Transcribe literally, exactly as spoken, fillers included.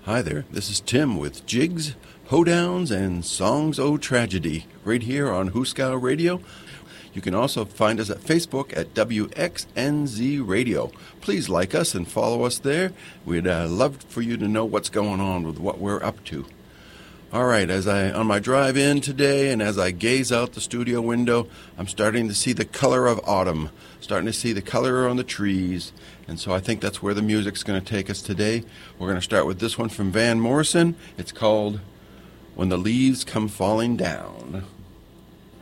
Hi there, this is Tim with Jigs, Hoedowns, and Songs O Tragedy, right here on Hooskow Radio. You can also find us at Facebook at W X N Z Radio. Please like us and follow us there. We'd uh, love for you to know what's going on with what we're up to. All right, as I on my drive in today and as I gaze out the studio window, I'm starting to see the color of autumn, starting to see the color on the trees, and so I think that's where the music's going to take us today. We're going to start with this one from Van Morrison. It's called When the Leaves Come Falling Down.